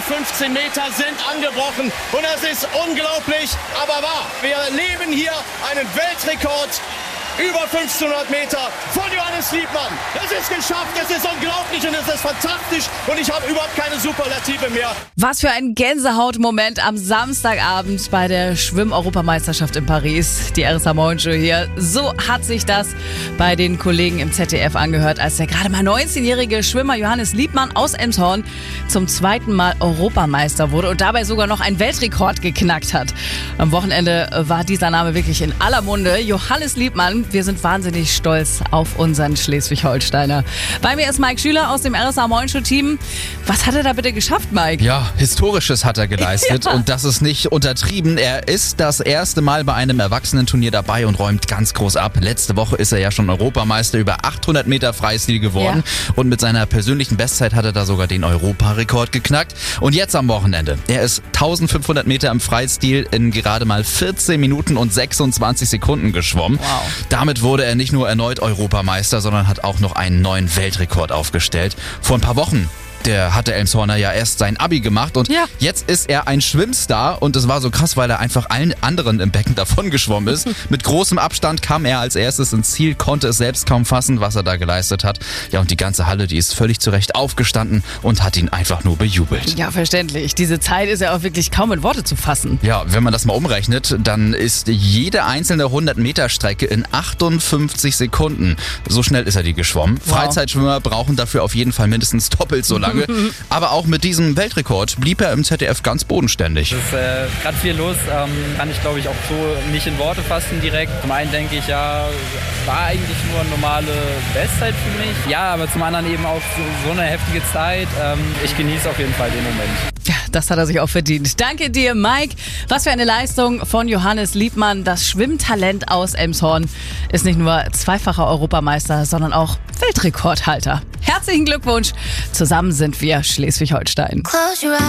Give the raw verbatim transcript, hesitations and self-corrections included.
fünfzehn Meter sind angebrochen und das ist unglaublich, aber wahr. Wir erleben hier einen Weltrekord. Über fünfzehnhundert Meter von Johannes Liebmann. Es ist geschafft, es ist unglaublich und es ist fantastisch und ich habe überhaupt keine Superlative mehr. Was für ein Gänsehautmoment am Samstagabend bei der Schwimm-Europameisterschaft in Paris. Die R S A Morgenshow hier. So hat sich das bei den Kollegen im Z D F angehört, als der gerade mal neunzehnjährige Schwimmer Johannes Liebmann aus Elmshorn zum zweiten Mal Europameister wurde und dabei sogar noch einen Weltrekord geknackt hat. Am Wochenende war dieser Name wirklich in aller Munde. Johannes Liebmann. Wir sind wahnsinnig stolz auf unseren Schleswig-Holsteiner. Bei mir ist Mike Schüler aus dem R S A Morgenshow-Team. Was hat er da bitte geschafft, Mike? Ja, Historisches hat er geleistet Ja. und das ist nicht untertrieben. Er ist das erste Mal bei einem Erwachsenenturnier dabei und räumt ganz groß ab. Letzte Woche ist er ja schon Europameister über achthundert Meter Freistil geworden Ja. und mit seiner persönlichen Bestzeit hat er da sogar den Europarekord geknackt. Und jetzt am Wochenende. Er ist eintausendfünfhundert Meter im Freistil in gerade mal vierzehn Minuten und sechsundzwanzig Sekunden geschwommen. Wow. Damit wurde er nicht nur erneut Europameister, sondern hat auch noch einen neuen Weltrekord aufgestellt. Vor ein paar Wochen. Der hatte Elmshorner ja erst sein Abi gemacht und Ja. jetzt ist er ein Schwimmstar und es war so krass, weil er einfach allen anderen im Becken davon geschwommen ist. Mit großem Abstand kam er als erstes ins Ziel, konnte es selbst kaum fassen, was er da geleistet hat. Ja, und die ganze Halle, die ist völlig zurecht aufgestanden und hat ihn einfach nur bejubelt. Ja, verständlich. Diese Zeit ist ja auch wirklich kaum in Worte zu fassen. Ja, wenn man das mal umrechnet, dann ist jede einzelne hundert Meter Strecke in achtundfünfzig Sekunden. So schnell ist er die geschwommen. Wow. Freizeitschwimmer brauchen dafür auf jeden Fall mindestens doppelt so lange. Aber auch mit diesem Weltrekord blieb er im Z D F ganz bodenständig. Es ist äh, gerade viel los, ähm, kann ich glaube ich auch so nicht in Worte fassen direkt. Zum einen denke ich, ja, war eigentlich nur eine normale Bestzeit für mich. Ja, aber zum anderen eben auch so, so eine heftige Zeit. Ähm, ich genieße auf jeden Fall den Moment. Ja, das hat er sich auch verdient. Danke dir, Mike. Was für eine Leistung von Johannes Liebmann. Das Schwimmtalent aus Elmshorn ist nicht nur zweifacher Europameister, sondern auch Weltrekordhalter. Herzlichen Glückwunsch. Zusammen sind wir Schleswig-Holstein. Close your eyes.